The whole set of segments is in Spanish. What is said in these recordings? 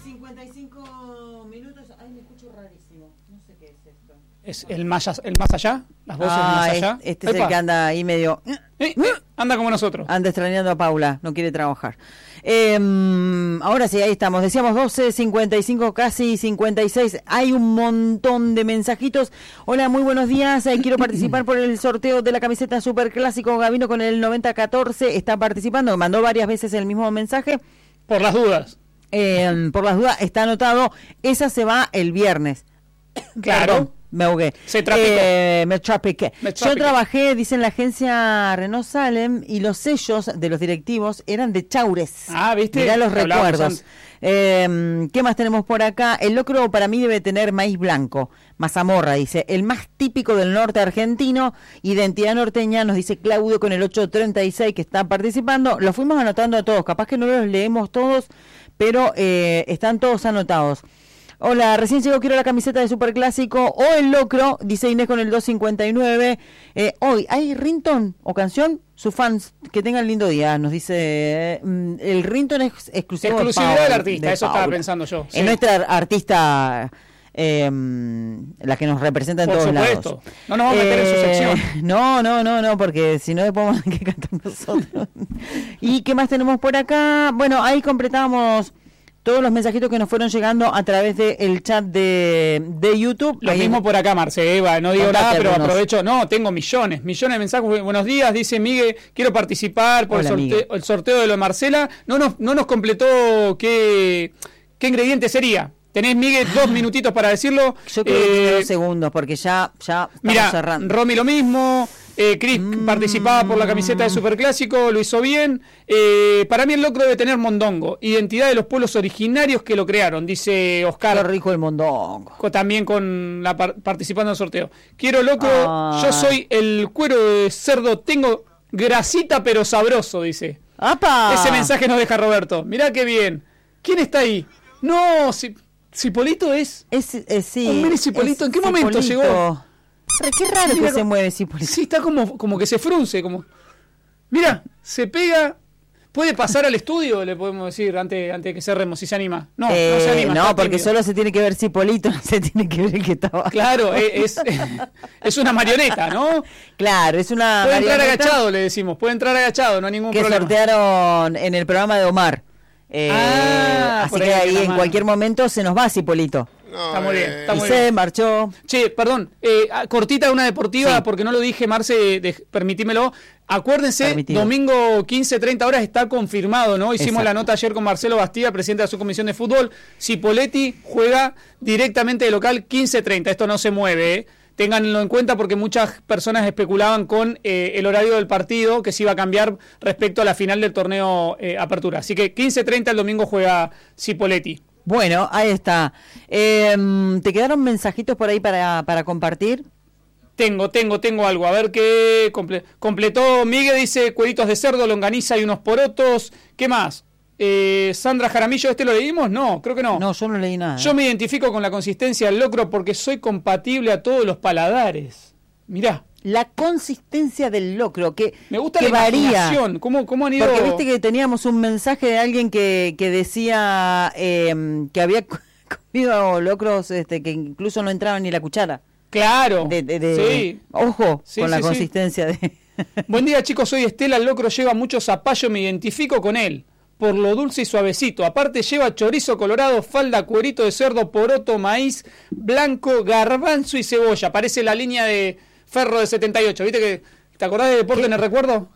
12:55. Ay, me escucho rarísimo. No sé qué es esto. ¿Es el más allá? ¿Las voces más allá? Este es el que anda ahí medio... Anda como nosotros. Anda extrañando a Paula, no quiere trabajar. Ahora sí, ahí estamos. Decíamos 12:55, casi 56. Hay un montón de mensajitos. Hola, muy buenos días. Quiero participar por el sorteo de la camiseta Superclásico. Gabino con el 9014 está participando. Mandó varias veces el mismo mensaje. Por las dudas. Por las dudas, está anotado. Esa se va el viernes. Claro. Perdón, me ahogué. Me trapiqué. Yo trabajé, dice, en la agencia Renault Salem y los sellos de los directivos eran de Chaures. Ah, ¿viste? Mirá los recuerdos. ¿Qué más tenemos por acá? El locro para mí debe tener maíz blanco. Mazamorra, dice. El más típico del norte argentino. Identidad norteña, nos dice Claudio con el 836 que está participando. Los fuimos anotando a todos. Capaz que no los leemos todos, pero están todos anotados. Hola, recién llegó, quiero la camiseta de Superclásico o el locro, dice Inés con el 259. Hoy, ¿hay ringtone o canción? Sus fans, que tengan lindo día, nos dice. El ringtone es exclusividad del artista, eso estaba pensando yo. Sí. Es nuestra artista, la que nos representa en todos lados. Por supuesto, no nos vamos a meter en su sección. No, porque si no después vamos a tener que cantar nosotros. ¿Y qué más tenemos por acá? Bueno, ahí completamos todos los mensajitos que nos fueron llegando a través del chat de YouTube. Lo mismo por acá, Marce, Eva, no digo nada, pero aprovecho. No, tengo millones de mensajes. Buenos días, dice Miguel, quiero participar por el sorteo de lo de Marcela. No nos completó qué ingrediente sería. Tenés, Miguel, 2 minutitos para decirlo. Yo creo que tiene 2 segundos, porque ya estamos cerrando. Romy lo mismo. Cris participaba por la camiseta de Superclásico, lo hizo bien. Para mí el locro debe tener mondongo, identidad de los pueblos originarios que lo crearon, dice Oscar. Qué rico el mondongo. También participando en el sorteo. Quiero locro, yo soy el cuero de cerdo, tengo grasita pero sabroso, dice. ¡Apa! Ese mensaje nos deja Roberto. Mirá qué bien. ¿Quién está ahí? No, Cipolito es. Sí. Un mini Cipolito. ¿En qué momento llegó? Qué raro que se mueve Cipolito. Sí, está como que se frunce. Mira, se pega. ¿Puede pasar al estudio? Le podemos decir antes de que cerremos, si se anima. No se anima. No, porque solo se tiene que ver Cipolito, no se tiene que ver el que estaba. Claro, es una marioneta, ¿no? Claro, es una puede entrar agachado, le decimos. Puede entrar agachado, no hay ningún problema. Que sortearon en el programa de Omar. Así que ahí en cualquier momento se nos va Cipolito. No, está muy bien. Se marchó. Che, perdón, cortita una deportiva, sí, porque no lo dije, Marce, permitímelo. Acuérdense, permitido. Domingo 15:30 horas está confirmado, ¿no? Hicimos la nota ayer con Marcelo Bastida, presidente de la subcomisión de fútbol. Cipoletti juega directamente de local 15:30. Esto no se mueve, ¿eh? Ténganlo en cuenta porque muchas personas especulaban con el horario del partido que se iba a cambiar respecto a la final del torneo Apertura. Así que 15:30 el domingo juega Cipoletti. Bueno, ahí está. ¿Te quedaron mensajitos por ahí para compartir? Tengo algo. A ver qué completó Miguel, dice cueritos de cerdo, longaniza y unos porotos. ¿Qué más? Sandra Jaramillo, ¿este lo leímos? No, creo que no. No, yo no leí nada. Yo me identifico con la consistencia del locro porque soy compatible a todos los paladares. Mirá. La consistencia del locro, que me gusta que la varía. ¿Cómo han ido? Porque viste que teníamos un mensaje de alguien que decía que había comido locros que incluso no entraban ni la cuchara. Claro. Sí. Ojo con la consistencia de... Buen día, chicos, soy Estela, el locro lleva mucho zapallo, me identifico con él por lo dulce y suavecito. Aparte lleva chorizo colorado, falda, cuerito de cerdo, poroto, maíz blanco, garbanzo y cebolla. Parece la línea de Ferro de 78. ¿Viste que te acordás de Deporte en el Recuerdo?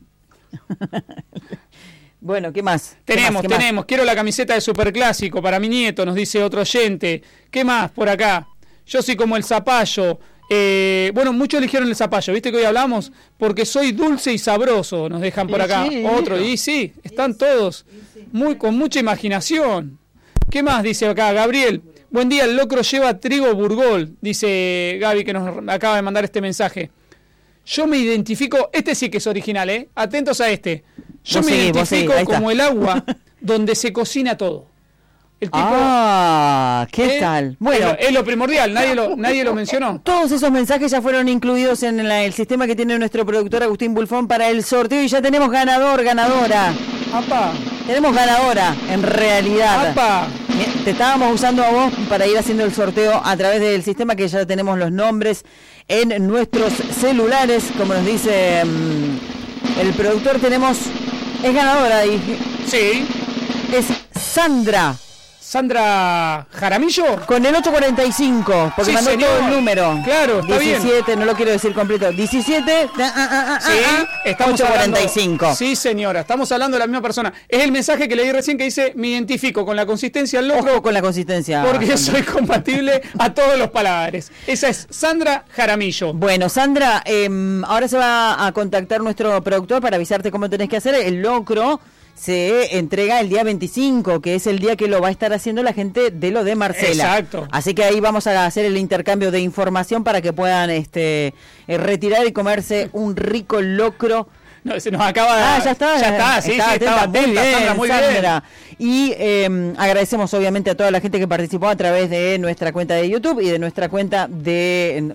Bueno, ¿qué más? Tenemos. Quiero la camiseta de Superclásico para mi nieto, nos dice otro oyente. ¿Qué más por acá? Yo soy como el zapallo. Bueno, muchos eligieron el zapallo, ¿viste que hoy hablamos? Porque soy dulce y sabroso, nos dejan por acá. Otro, y sí, están todos con mucha imaginación. ¿Qué más dice acá? Gabriel, buen día, el locro lleva trigo burgol, dice Gaby, que nos acaba de mandar este mensaje. Yo me identifico, este sí que es original, atentos a este. Yo me identifico como el agua donde se cocina todo. El tipo, ¿qué tal? Bueno, es lo primordial, nadie lo mencionó. Todos esos mensajes ya fueron incluidos en el sistema que tiene nuestro productor Agustín Bulfón para el sorteo y ya tenemos ganadora. ¡Apa! Tenemos ganadora, en realidad. ¡Apa! Bien, te estábamos usando a vos para ir haciendo el sorteo a través del sistema, que ya tenemos los nombres en nuestros celulares, como nos dice el productor. Tenemos, es ganadora ahí. Sí. Es Sandra Jaramillo. con el 845, porque Sí, mandó señor. todo el número. Claro, está 17, bien. no lo quiero decir completo. 17, Sí, estamos 845. hablando, sí, señora, estamos hablando de la misma persona. Es el mensaje que leí recién que dice: me identifico con la consistencia del locro Ojo con la consistencia. porque Sandra. soy compatible a todos los paladares. Esa es Sandra Jaramillo. Bueno, Sandra, ahora se va a contactar nuestro productor para avisarte cómo tenés que hacer. El locro se entrega el día 25, que es el día que lo va a estar haciendo la gente de lo de Marcela. Exacto. Así que ahí vamos a hacer el intercambio de información para que puedan retirar y comerse un rico locro. No, se nos acaba de... Ya está, sí, está estaba atenta, bien, Sandra, muy Sandra. Y agradecemos obviamente a toda la gente que participó a través de nuestra cuenta de YouTube y de nuestra cuenta de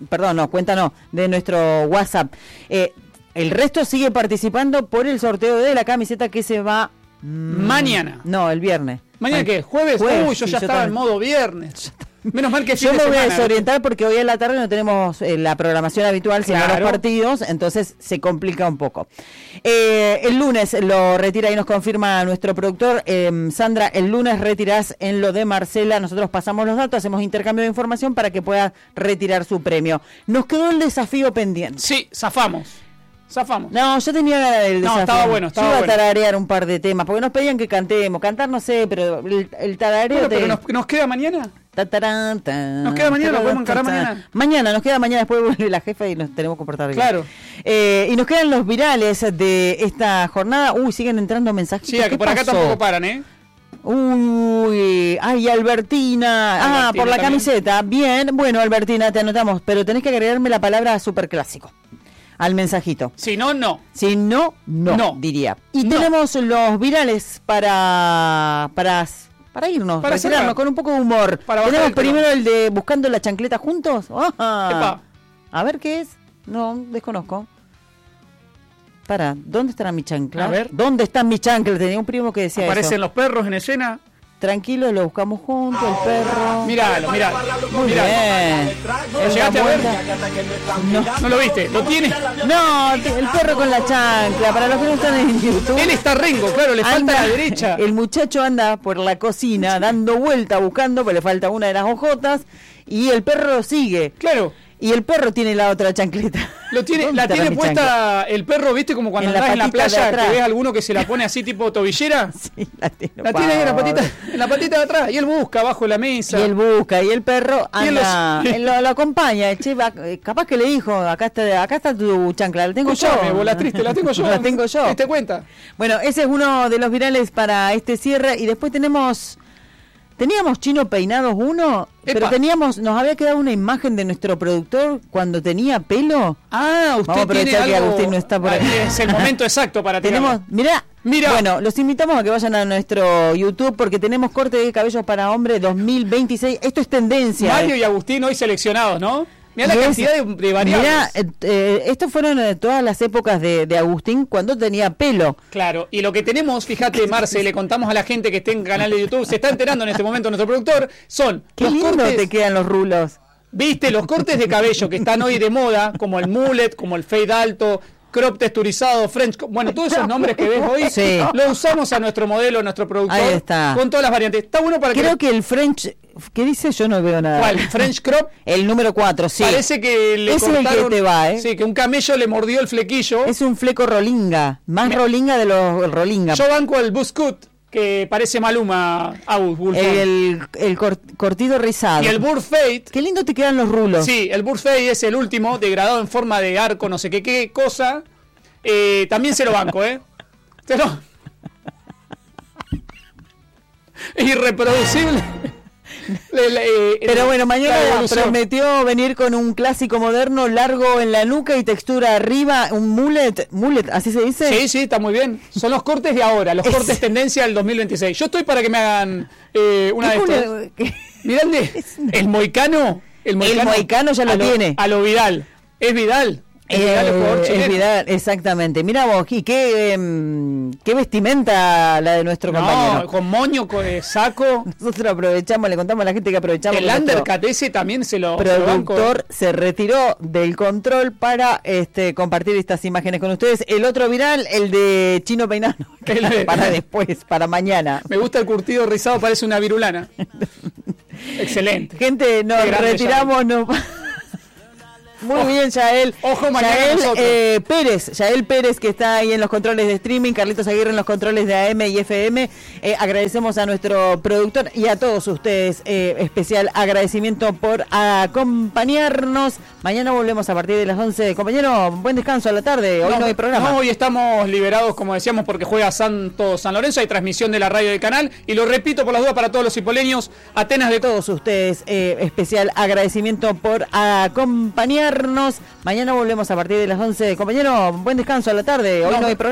nuestro WhatsApp. El resto sigue participando por el sorteo de la camiseta que se va mañana. No, el viernes. ¿Mañana qué? ¿Jueves? Uy, yo sí, ya estaba en también. modo viernes. Menos mal que Yo fin me de voy a semana. desorientar porque hoy a la tarde no tenemos la programación habitual, sino Claro. los partidos, entonces se complica un poco. El lunes lo retira y nos confirma nuestro productor. Sandra, el lunes retirás en lo de Marcela. Nosotros pasamos los datos, hacemos intercambio de información para que pueda retirar su premio. Nos quedó el desafío pendiente. Sí, zafamos. No, yo tenía ganas del desafío. Estaba bueno, estaba yo iba bueno. a tararear un par de temas, porque nos pedían que cantemos. Cantar no sé, pero el tarareo... Bueno, pero nos queda mañana. Nos queda mañana, lo podemos encarar mañana. Mañana, nos queda mañana, después vuelve la jefa y nos tenemos que comportar bien. Claro. Y nos quedan los virales de esta jornada. Uy, siguen entrando mensajes. Sí, que por acá tampoco paran, ¿eh? Uy, ay, Albertina. Albertina Por la también. camiseta. Bien, bueno, Albertina, te anotamos, pero tenés que agregarme la palabra superclásico al mensajito. Si no, no. Si no, no, diría. Y No. tenemos los virales para irnos, Para retirarnos cerrar. con un poco de humor. Para bajar Tenemos el telón. primero el de Buscando la chancleta juntos. Epa. A ver qué es. No, desconozco. ¿Dónde estará mi chancla? A ver. ¿Dónde está mi chancla? Tenía un primo que decía Aparecen eso. los perros en escena. Tranquilo, lo buscamos juntos, el perro. Míralo. Muy Míralo. bien. Él ¿Llegaste da a ver? vuelta. No lo viste. Lo tiene. No, el perro con la chancla. Para los que no están en YouTube. Él está rengo, claro, le falta Anda, la derecha. El muchacho anda por la cocina dando vuelta buscando, pero le falta una de las hojotas y el perro sigue. Claro. Y el perro tiene la otra chancleta. La tiene mi puesta chancla? el perro, ¿viste? Como cuando En la andás en la patita de playa atrás. que ves alguno que se la pone así tipo tobillera. Sí, la tiene. La tiene ahí en la patita de atrás. Y él busca abajo de la mesa. Y él busca, y el perro Y él anda, los- él lo acompaña. Che, capaz que le dijo, acá está tu chancla, la tengo Escuchame, yo. vos la triste, la tengo yo. La tengo yo. ¿Te diste cuenta? Bueno, ese es uno de los virales para este cierre. Y después teníamos Chino Peinados 1, pero Epa. nos había quedado una imagen de nuestro productor cuando tenía pelo. Ah, usted Vamos a aprovechar tiene que algo... Agustín no está por ahí. Es el momento exacto para tirarlo. Tenemos, Mirá. Bueno, los invitamos a que vayan a nuestro YouTube porque tenemos corte de cabellos para hombre 2026. Esto es tendencia. Mario y Agustín hoy seleccionados, ¿no? Mirá la cantidad de variables. Mirá, estos fueron todas las épocas de Agustín cuando tenía pelo. Claro, y lo que tenemos, fíjate, Marce, le contamos a la gente que esté en canal de YouTube, se está enterando en este momento nuestro productor, son Qué los lindo cortes, te quedan los rulos. viste, los cortes de cabello que están hoy de moda, como el mullet, como el fade alto, crop texturizado, French, bueno, todos esos nombres que ves hoy, Sí. lo usamos a nuestro modelo, a nuestro productor, Ahí está. con todas las variantes. Está bueno para Creo que el French, ¿qué dice? Yo no veo nada. ¿Cuál? French crop. El número 4, sí. Parece que le Ese es el que cortaron, te va, ¿eh? sí, que un camello le mordió el flequillo. Es un fleco rolinga, más rolinga de los rolinga. Yo banco el Buzzcut, que parece Maluma, El cortido rizado. y el Burr Fade. Qué lindo te quedan los rulos. Sí, el Burr Fade es el último, degradado en forma de arco, no sé qué cosa. También se lo banco, ¿eh? Es irreproducible. Pero bueno, mañana la evolución. prometió venir con un clásico moderno largo en la nuca y textura arriba, un mullet, ¿así se dice? Sí, sí, está muy bien. Son los cortes de ahora, los cortes tendencia del 2026. Yo estoy para que me hagan una de estas. Mirá el moicano. El moicano ya lo tiene. A lo Vidal. ¿Es Vidal? Vidal, el jugador chileno. Vidal, exactamente. Mira vos, y qué vestimenta la de nuestro compañero. Con moño, con saco. Nosotros aprovechamos, le contamos a la gente que aprovechamos. El undercut ese también se lo productor se retiró del control para compartir estas imágenes con ustedes. El otro viral, el de Chino Peinado, para después, para mañana. Me gusta el curtido rizado, parece una virulana. Excelente. Gente, nos retiramos. Muy bien, Yael. Ojo, mañana Yael Pérez, que está ahí en los controles de streaming, Carlitos Aguirre en los controles de AM y FM. Agradecemos a nuestro productor y a todos ustedes. Especial agradecimiento por acompañarnos. Mañana volvemos a partir de las 11. Compañero, buen descanso a la tarde. Hoy no hay programa. No, hoy estamos liberados, como decíamos, porque juega San Lorenzo. Hay transmisión de la radio del canal. Y lo repito por las dudas para todos los hipoleños. Atenas de todos ustedes. Especial agradecimiento por acompañarnos. Mañana volvemos a partir de las 11. Compañero, buen descanso a la tarde. Hoy no hay programa.